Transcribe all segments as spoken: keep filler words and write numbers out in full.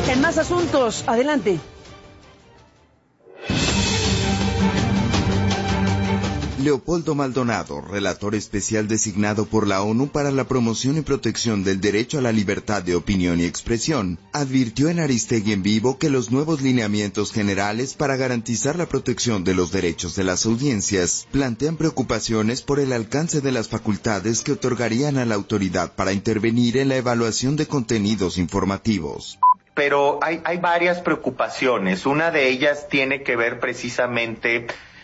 En más asuntos, adelante. Leopoldo Maldonado, relator especial designado por la ONU para la promoción y protección del derecho a la libertad de opinión y expresión, advirtió en Aristegui en Vivo que los nuevos lineamientos generales para garantizar la protección de los derechos de las audiencias plantean preocupaciones por el alcance de las facultades que otorgarían a la autoridad para intervenir en la evaluación de contenidos informativos. Pero hay, hay varias preocupaciones. Una de ellas tiene que ver precisamente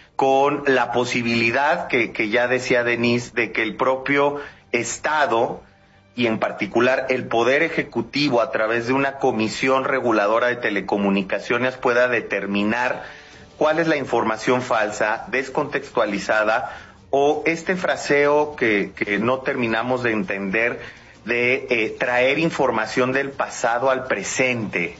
con la posibilidad que, que ya decía Denise, de que el propio Estado y en particular el Poder Ejecutivo a través de una comisión reguladora de telecomunicaciones pueda determinar cuál es la información falsa, descontextualizada o este fraseo que, que no terminamos de entender de eh, traer información del pasado al presente.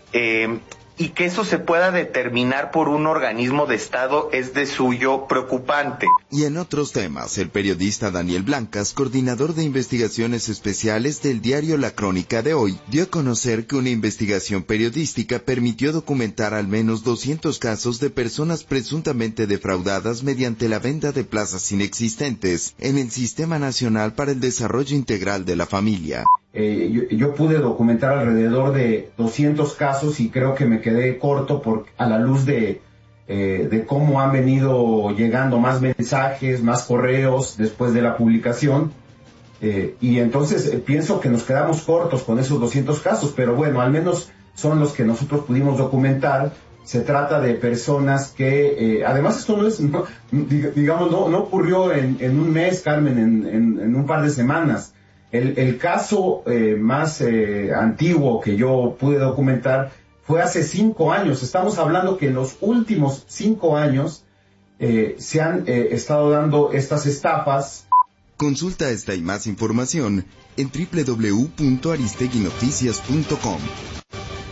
Eh, y que eso se pueda determinar por un organismo de Estado es de suyo preocupante. Y en otros temas, el periodista Daniel Blancas, coordinador de investigaciones especiales del diario La Crónica de Hoy, dio a conocer que una investigación periodística permitió documentar al menos doscientos casos de personas presuntamente defraudadas mediante la venta de plazas inexistentes en el Sistema Nacional para el Desarrollo Integral de la Familia. Eh, yo, yo pude documentar alrededor de doscientos casos y creo que me quedé corto por, a la luz de, eh, de cómo han venido llegando más mensajes, más correos después de la publicación. Eh, y entonces eh, pienso que nos quedamos cortos con esos doscientos casos, pero bueno, al menos son los que nosotros pudimos documentar. Se trata de personas que, eh, además esto no es, no, digamos, no, no ocurrió en, en un mes, Carmen, en, en, en un par de semanas. El, el caso eh, más eh, antiguo que yo pude documentar fue hace cinco años. Estamos hablando que en los últimos cinco años eh, se han eh, estado dando estas estafas. Consulta esta y más información en doble u doble u doble u punto aristegui noticias punto com.